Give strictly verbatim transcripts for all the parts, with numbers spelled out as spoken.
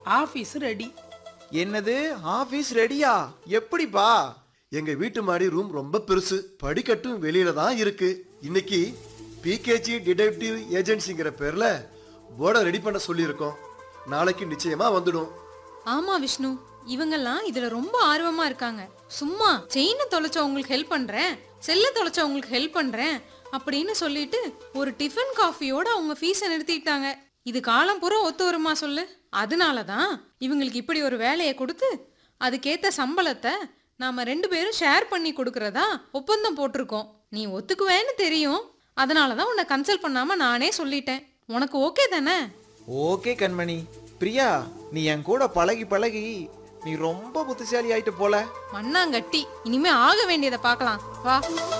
Office ready. என்னது office ரெடியா? எப்படிப்பா? எங்க வீட்டு மாடி ரூம் ரொம்ப பெருசு, படிக்கட்டும் வெளியில தான் இருக்கு. இன்னைக்கு பிகேஜி டிடெக்டிவ் ஏஜென்சிங்கிற பேர்ல போர்டை ரெடி பண்ண சொல்லியிருக்கோம். நாளைக்கு நிச்சயமா வந்துடும். ஆமா விஷ்ணு, இவங்கெல்லாம் இதுல ரொம்ப ஆர்வமா இருக்காங்க. சும்மா செயினை தொலைச்சவங்களுக்கு ஹெல்ப் பண்றேன், செல்ல தொலைச்சவங்களுக்கு ஹெல்ப் பண்றேன் அப்படின்னு சொல்லிட்டு ஒரு டிஃபன் காஃபியோட அவங்க ஃபீஸை நிறுத்திட்டாங்க. இது காலம் பூரா ஒத்து வருமா சொல்லு? அதனாலதான் இவங்களுக்கு இப்படி ஒரு வேலையை கொடுத்து அதுக்கேத்த சம்பளத்தை நாம ரெண்டு பேரும் ஷேர் பண்ணி கொடுக்கறதா ஒப்பந்தம் போட்டிருக்கோம். நீ ஒத்துக்குவேன்னு தெரியும், அதனாலதான் உன்னை கன்சல்ட் பண்ணாம நானே சொல்லிட்டேன். உனக்கு ஓகே தானே? ஓகே கண்மணி. பிரியா, நீ என் கூட பழகி பழகி நீ ரொம்ப புத்திசாலி ஆயிட்டு போல. மண்ணாங்கட்டி, இனிமே ஆக வேண்டியதை பார்க்கலாம் வா.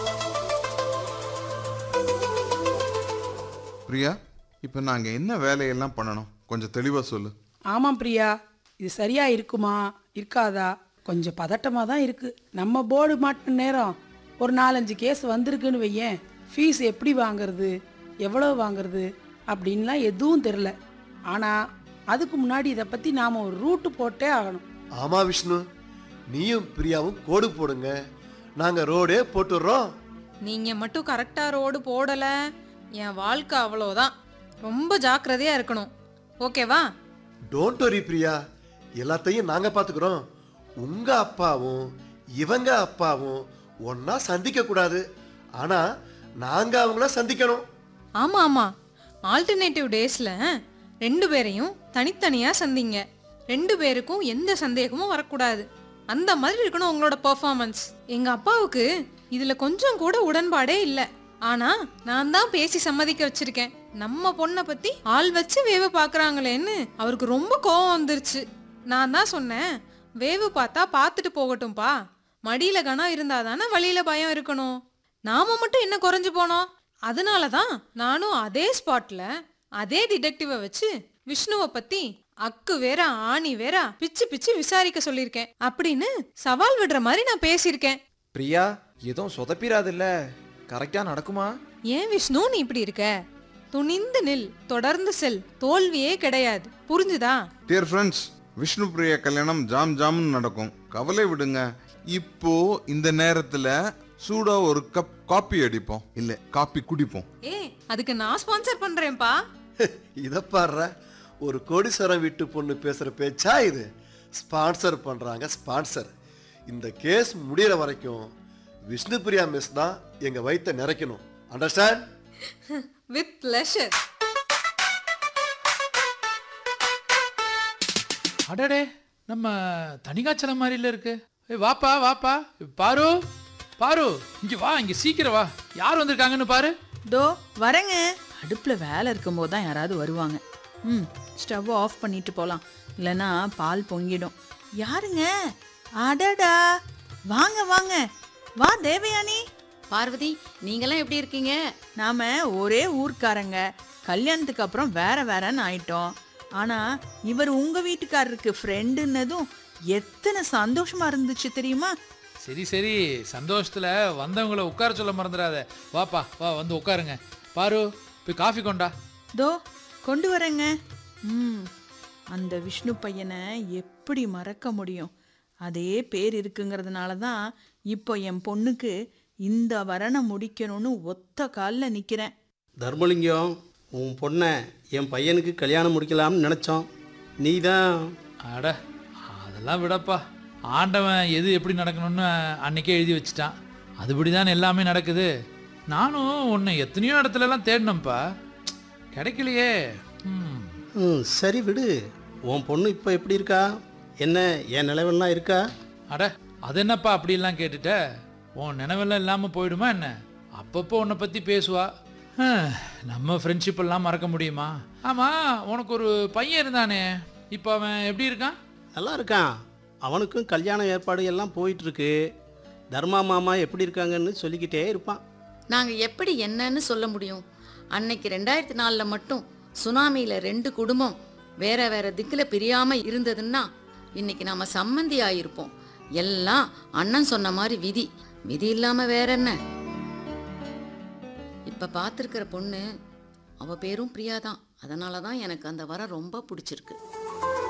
பிரியா, இப்போ நாங்கள் என்ன வேலையெல்லாம் பண்ணணும் கொஞ்சம் தெளிவாக சொல்லு. ஆமாம் பிரியா, இது சரியா இருக்குமா இருக்காதா கொஞ்சம் பதட்டமாக தான் இருக்கு. நம்ம போர்டு மாட்டின நேரம் ஒரு நாலஞ்சு கேஸ் வந்திருக்குன்னு வையேன். ஃபீஸ் எப்படி வாங்குறது, எவ்வளோ வாங்குறது அப்படின்லாம் எதுவும் தெரில. ஆனால் அதுக்கு முன்னாடி இதை பற்றி நாம் ஒரு ரூட்டு போட்டே ஆகணும். ஆமா விஷ்ணு, நீயும் பிரியாவும் கோடு போடுங்க, நாங்க ரோடே போட்டுடுறோம். நீங்க மட்டும் கரெக்டா ரோடு போடல, என் வாழ்க்கை அவ்வளோதான். ரொம்ப ஜாக்கிரதையா இருக்கணும், ஓகேவா? டோன்ட் வரி பிரியா, எல்லாத்தையும் நாங்க பாத்துக்கிறோம். உங்க அப்பாவும் இவங்க அப்பாவும் ஒன்னா சந்திக்க கூடாது, ஆனா நாங்க அவங்கள சந்திக்கணும். ஆமா ஆமா, ஆல்டர்னேட்டிவ் டேஸ்ல ரெண்டு பேரையும் தனித்தனியா சந்திங்க. ரெண்டு பேருக்கும் எந்த சந்தேகமும் வரக்கூடாது. அந்த மாதிரி இருக்கணும் உங்களோட பெர்ஃபார்மன்ஸ். எங்க அப்பாவுக்கு இதுல கொஞ்சம் கூட உடன்பாடே இல்லை. ஆனா நான் தான் பேசி சம்மதிக்க வச்சிருக்கேன். நம்ம பொண்ணை பத்தி ஆள் வச்சு வேவு பாக்குறாங்களேன்னு அவருக்கு ரொம்ப கோவம் வந்துருச்சு. நான் தான் சொன்னேன், வேவு பார்த்தா பார்த்துட்டு போகட்டும்பா, மடியில கணம் இருந்தாதானே வழியில பயம் இருக்கணும். நாம மட்டும் என்ன குறைஞ்சு போனோம்? அதனாலதான் நானும் அதே ஸ்பாட்ல அதே டிடெக்டிவை வச்சு விஷ்ணுவை பத்தி அக்கு வேற ஆணி வேற பிச்சு பிச்சு விசாரிக்க சொல்லியிருக்கேன் அப்படின்னு சவால் விடுற மாதிரி நான் பேசியிருக்கேன். பிரியா, எதுவும் சொதப்பிராதுல்ல? கரெக்டா நடக்குமா? ஏன் விஷ்ணு நீ இப்படி இருக்க? துணிந்து நில், தொடர்ந்து செல், தோல்வியே கிடையாது, புரிஞ்சுதா? டியர் ஃப்ரெண்ட்ஸ், விஷ்ணு பிரியா கல்யாணம் ஜாம் ஜாம்னு நடக்கும், கவலை விடுங்க. இப்போ இந்த நேரத்துல சூடா ஒரு கப் காப்பி அடிப்போம், இல்ல காப்பி குடிப்போம். ஏ, அதுக்கு நான் ஸ்பான்சர் பண்றேன்ப்பா. இத பாடுற, ஒரு கோடீஸ்வரம் வீட்டு பொண்ணு பேசுற பேச்சா இது? ஸ்பான்சர் பண்றாங்க, ஸ்பான்சர். இந்த கேஸ் முடியற வரைக்கும் விஷ்ணு பிரியா மிஸ் தான் எங்க வயித்தை நிறைக்கணும். அண்டர்ஸ்டாண்ட்? With pleasure. அடடே, நம்ம தனிகாச்சலம் மாதிரில இருக்கு. ஏய் வாப்பா வாப்பா, பாரு பாரு, இங்க வா, இங்க சீக்கிரம் வா. யார் வந்திருக்காங்கன்னு பாரு. தோ வரேங்க. அடுப்புல வேலை இருக்கும்போது தான் யாராவது வருவாங்க. ம், ஸ்டவ் ஆஃப் பண்ணிட்டு போலாம், இல்லைன்னா பால் பொங்கிடும். யாருங்க? அடடா, வாங்க வாங்க வா தேவயானி. பார்வதி, நீங்களாம் எப்படி இருக்கீங்க? நாம ஒரே ஊர்க்காரங்க, கல்யாணத்துக்கு அப்புறம் வேற வேறன்னு ஆயிட்டோம். ஆனா இவர் உங்க வீட்டுக்காரருக்கு ஃப்ரெண்டுன்னதும் எத்தனை சந்தோஷமா இருந்துச்சு தெரியுமா? சரி சரி, சந்தோஷத்துல வந்தவங்களை உட்கார சொல்ல மறந்துடாத. வாப்பா வா, வந்து உட்காருங்க. பாரு, போய் காஃபி கொண்டா. தோ கொண்டு வரேங்க. ம், அந்த விஷ்ணு பையனை எப்படி மறக்க முடியும்? அதே பேர் இருக்குங்கிறதுனால தான் இப்போ என் பொண்ணுக்கு இந்த வரனை முடிக்கணும்னு ஒத்த காலில் நிற்கிறேன். தர்மலிங்கம், உன் பொண்ணை என் பையனுக்கு கல்யாணம் முடிக்கலாம்னு நினச்சோம், நீ தான். அட அதெல்லாம் விடப்பா, ஆண்டவன் எது எப்படி நடக்கணும்னு அன்னைக்கே எழுதி வச்சுட்டான். அதுபடி தான் எல்லாமே நடக்குது. நானும் உன்னை எத்தனையோ இடத்துலலாம் தேடினேன்ப்பா, கிடைக்கலையே. ம் ம் சரி விடு. உன் பொண்ணு இப்போ எப்படி இருக்கா? என்ன என் நிலவெல்லாம் இருக்கா? அட அது என்னப்பா அப்படிலாம் கேட்டுட்ட? உன் நினைவெல்லாம் இல்லாமல் போயிடுமா என்ன? அப்பப்போ உன்னை பற்றி பேசுவா. நம்ம ஃப்ரெண்ட்ஷிப் எல்லாம் மறக்க முடியுமா? ஆமாம், உனக்கு ஒரு பையன் இருந்தானே, இப்போ அவன் எப்படி இருக்கான்? நல்லா இருக்கான். அவனுக்கும் கல்யாண ஏற்பாடு எல்லாம் போயிட்டுருக்கு. தர்மா மாமா எப்படி இருக்காங்கன்னு சொல்லிக்கிட்டே இருப்பான். நாங்கள் எப்படி என்னன்னு சொல்ல முடியும்? அன்னைக்கு ரெண்டாயிரத்தி நாலில் மட்டும் சுனாமியில் ரெண்டு குடும்பம் வேற வேற திக்கில் பிரியாமல் இருந்ததுன்னா இன்னைக்கு நாம சம்மந்தி ஆயிருப்போம். எல்லாம் அண்ணன் சொன்ன மாதிரி விதி. விதி இல்லாமல் வேற என்ன? இப்போ பார்த்துருக்கிற பொண்ணு அவ பேரும் பிரியா தான். அதனால தான் எனக்கு அந்த வரம் ரொம்ப பிடிச்சிருக்கு.